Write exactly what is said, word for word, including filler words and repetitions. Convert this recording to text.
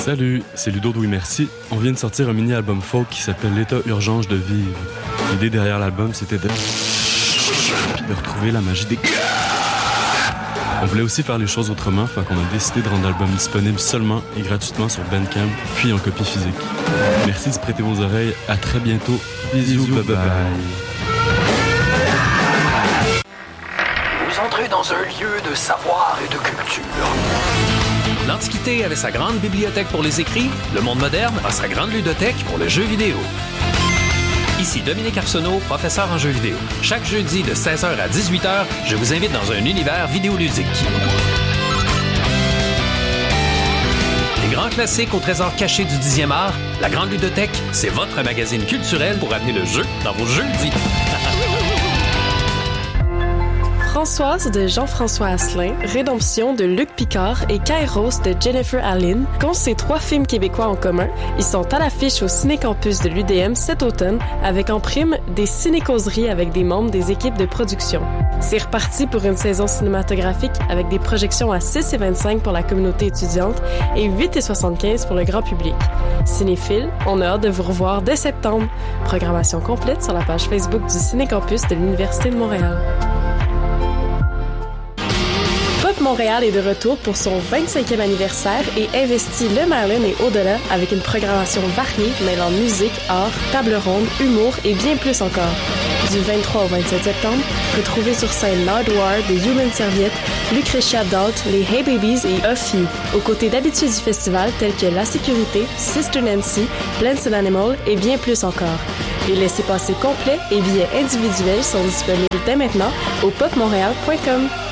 Salut, c'est Ludo de Oui Merci. On vient de sortir un mini-album folk qui s'appelle L'état urgence de vivre. L'idée derrière l'album, c'était de... de retrouver la magie des... On voulait aussi faire les choses autrement, fait qu'on a décidé de rendre l'album disponible seulement et gratuitement sur Bandcamp, puis en copie physique. Merci de prêter vos oreilles. À très bientôt. Bisous, Bisous bye bye. bye. Vous entrez dans un lieu de savoir et de culture. L'Antiquité avait sa grande bibliothèque pour les écrits, le monde moderne a sa grande ludothèque pour le jeu vidéo. Ici Dominique Arsenault, professeur en jeux vidéo. Chaque jeudi de seize heures à dix-huit heures, je vous invite dans un univers vidéoludique. Des grands classiques au trésor caché du dixième art, la Grande Ludothèque, c'est votre magazine culturel pour amener le jeu dans vos jeudis. Françoise de Jean-François Asselin, Rédemption de Luc Picard et Kairos de Jennifer Allen comptent ces trois films québécois en commun. Ils sont à l'affiche au Ciné-Campus de l'U D M cet automne avec en prime des ciné-causeries avec des membres des équipes de production. C'est reparti pour une saison cinématographique avec des projections à six et vingt-cinq pour la communauté étudiante et huit et soixante-quinze pour le grand public. Cinéphiles, on a hâte de vous revoir dès septembre. Programmation complète sur la page Facebook du Ciné-Campus de l'Université de Montréal. Pop Montréal est de retour pour son vingt-cinquième anniversaire et investit le Merlin et au-delà avec une programmation variée mêlant musique, art, table ronde, humour et bien plus encore. Du vingt-trois au vingt-sept septembre, retrouvez sur scène Nardwar, The Human Serviette, Lucretia Dalt, les Hey Babies et Huffy, aux côtés d'habitués du festival tels que La Sécurité, Sister Nancy, Plants and Animal et bien plus encore. Les laissez-passer complets et billets individuels sont disponibles dès maintenant au pop montréal point com.